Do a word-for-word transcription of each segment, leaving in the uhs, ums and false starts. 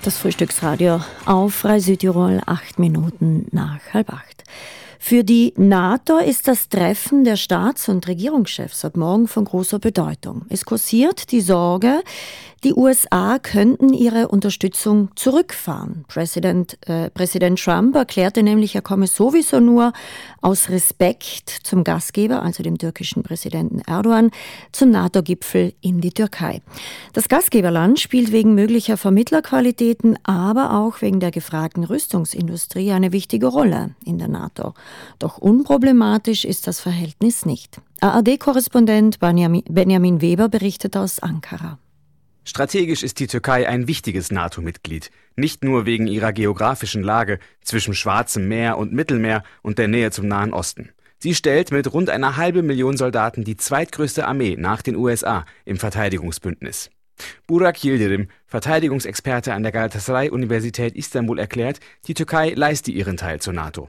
Das Frühstücksradio auf Frei Südtirol, acht Minuten nach halb acht. Für die NATO ist das Treffen der Staats- und Regierungschefs ab morgen von großer Bedeutung. Es kursiert die Sorge, die U S A könnten ihre Unterstützung zurückfahren. Präsident, äh, Präsident Trump erklärte nämlich, er komme sowieso nur aus Respekt zum Gastgeber, also dem türkischen Präsidenten Erdogan, zum NATO-Gipfel in die Türkei. Das Gastgeberland spielt wegen möglicher Vermittlerqualitäten, aber auch wegen der gefragten Rüstungsindustrie eine wichtige Rolle in der NATO. Doch unproblematisch ist das Verhältnis nicht. A R D-Korrespondent Benjamin Weber berichtet aus Ankara. Strategisch ist die Türkei ein wichtiges NATO-Mitglied, nicht nur wegen ihrer geografischen Lage zwischen Schwarzem Meer und Mittelmeer und der Nähe zum Nahen Osten. Sie stellt mit rund einer halben Million Soldaten die zweitgrößte Armee nach den U S A im Verteidigungsbündnis. Burak Yildirim, Verteidigungsexperte an der Galatasaray-Universität Istanbul, erklärt, die Türkei leiste ihren Teil zur NATO.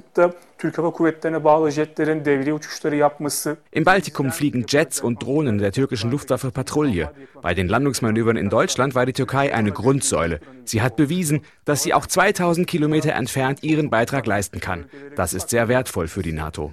Im Baltikum fliegen Jets und Drohnen der türkischen Luftwaffe Patrouille. Bei den Landungsmanövern in Deutschland war die Türkei eine Grundsäule. Sie hat bewiesen, dass sie auch zweitausend Kilometer entfernt ihren Beitrag leisten kann. Das ist sehr wertvoll für die NATO.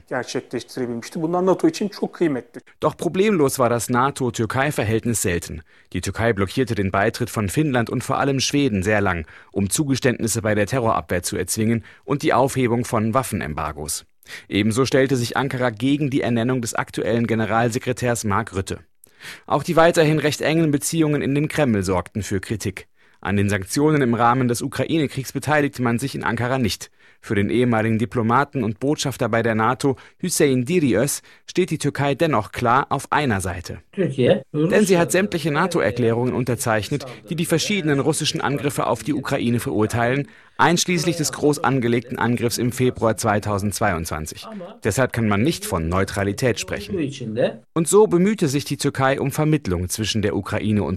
Doch problemlos war das NATO-Türkei-Verhältnis selten. Die Türkei blockierte den Beitritt von Finnland und vor allem Schweden sehr lang, um Zugeständnisse bei der Terrorabwehr zu erzwingen und die Aufhebung von Waffenembargos. Ebenso stellte sich Ankara gegen die Ernennung des aktuellen Generalsekretärs Mark Rutte. Auch die weiterhin recht engen Beziehungen in den Kreml sorgten für Kritik. An den Sanktionen im Rahmen des Ukraine-Kriegs beteiligte man sich in Ankara nicht. Für den ehemaligen Diplomaten und Botschafter bei der NATO, Hüseyin Diriöz, steht die Türkei dennoch klar auf einer Seite. Denn sie hat sämtliche NATO-Erklärungen unterzeichnet, die die verschiedenen russischen Angriffe auf die Ukraine verurteilen, einschließlich des groß angelegten Angriffs im Februar zweitausendzweiundzwanzig. Deshalb kann man nicht von Neutralität sprechen. Und so bemühte sich die Türkei um Vermittlung zwischen der Ukraine und